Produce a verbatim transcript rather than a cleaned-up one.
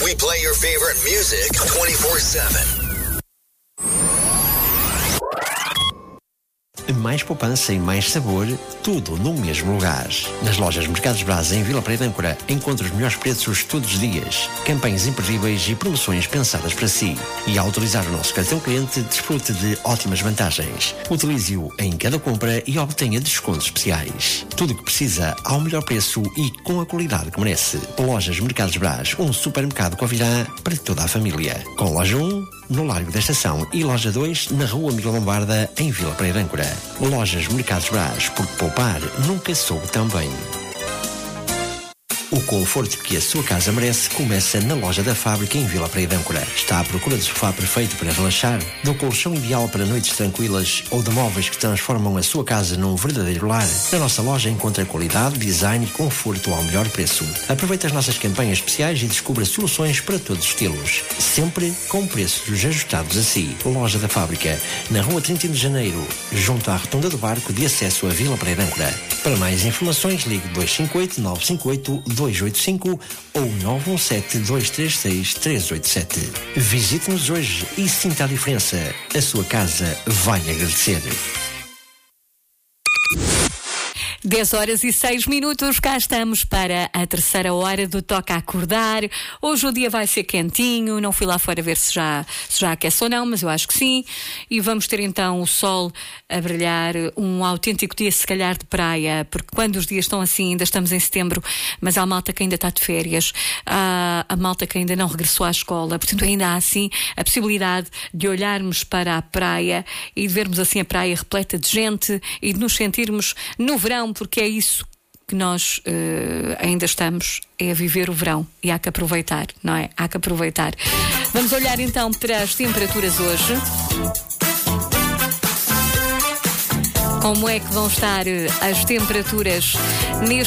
We play your favorite music twenty-four seven. Mais poupança e mais sabor, tudo no mesmo lugar. Nas lojas Mercados Brás em Vila Praia de Âncora, encontra os melhores preços todos os dias, campanhas imperdíveis e promoções pensadas para si. E ao utilizar o nosso cartão cliente, desfrute de ótimas vantagens. Utilize-o em cada compra e obtenha descontos especiais. Tudo o que precisa ao melhor preço e com a qualidade que merece. Lojas Mercados Brás, um supermercado Covirá para toda a família. Com loja um, no Largo da Estação, e loja dois, na Rua Miguel Lombarda, em Vila Praia de Âncora. Lojas Mercados Brás, porque poupar nunca soube tão bem. O conforto que a sua casa merece começa na loja da Fábrica em Vila Praia de Âncora. Está à procura de sofá perfeito para relaxar, do colchão ideal para noites tranquilas ou de móveis que transformam a sua casa num verdadeiro lar? Na nossa loja encontra qualidade, design e conforto ao melhor preço. Aproveite as nossas campanhas especiais e descubra soluções para todos os estilos. Sempre com preços ajustados a si. Loja da Fábrica, na Rua trinta de Janeiro, junto à Rotunda do Barco de acesso a Vila Praia de Âncora. Para mais informações, ligue dois cinco oito, nove cinco oito, dois oito cinco ou nove um sete, dois três seis, três oito sete. Visite-nos hoje e sinta a diferença. A sua casa vai agradecer. dez horas e seis minutos, cá estamos para a terceira hora do Toca a Acordar. Hoje o dia vai ser quentinho, não fui lá fora ver se já, se já aquece ou não, mas eu acho que sim. E vamos ter então o sol a brilhar, um autêntico dia se calhar de praia, porque quando os dias estão assim, ainda estamos em setembro, mas há a malta que ainda está de férias, há a malta que ainda não regressou à escola, portanto ainda há assim a possibilidade de olharmos para a praia e de vermos assim a praia repleta de gente e de nos sentirmos no verão, porque é isso que nós uh, ainda estamos, é a viver o verão e há que aproveitar, não é? Há que aproveitar. Vamos olhar então para as temperaturas hoje. Como é que vão estar as temperaturas neste